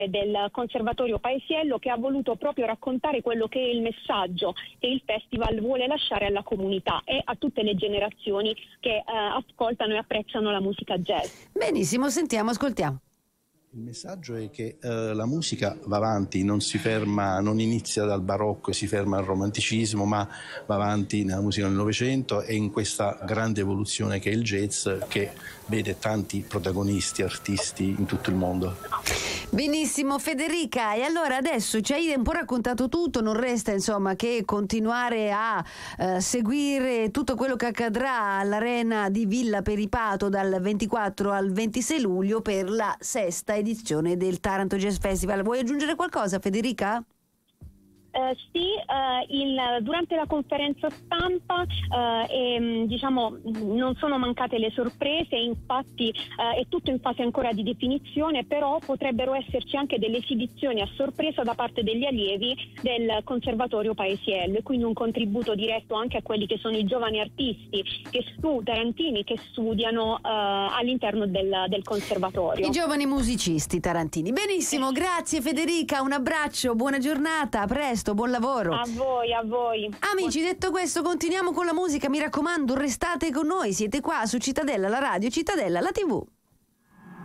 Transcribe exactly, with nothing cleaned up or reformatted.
del Conservatorio Paesiello, che ha voluto proprio raccontare quello che è il messaggio che il festival vuole lasciare alla comunità e a tutte le generazioni che eh, ascoltano e apprezzano la musica jazz. Benissimo, sentiamo, ascoltiamo. Il messaggio è che eh, la musica va avanti, non si ferma, non inizia dal barocco e si ferma al romanticismo, ma va avanti nella musica del Novecento e in questa grande evoluzione che è il jazz, che vede tanti protagonisti, artisti in tutto il mondo. Benissimo Federica, e allora adesso ci hai un po' raccontato tutto, non resta insomma che continuare a eh, seguire tutto quello che accadrà all'Arena di Villa Peripato dal ventiquattro al ventisei luglio per la sesta edizione del Taranto Jazz Festival. Vuoi aggiungere qualcosa, Federica? Uh, sì, uh, il, durante la conferenza stampa uh, e, diciamo, non sono mancate le sorprese, infatti uh, è tutto in fase ancora di definizione, però potrebbero esserci anche delle esibizioni a sorpresa da parte degli allievi del Conservatorio Paesiello, e quindi un contributo diretto anche a quelli che sono i giovani artisti che stu- tarantini che studiano uh, all'interno del, del conservatorio. I giovani musicisti tarantini. Benissimo, grazie Federica, un abbraccio, buona giornata, a presto. Buon lavoro. A voi, a voi. Amici, detto questo, continuiamo con la musica. Mi raccomando, restate con noi. Siete qua su Cittadella, la radio, Cittadella, la tivù.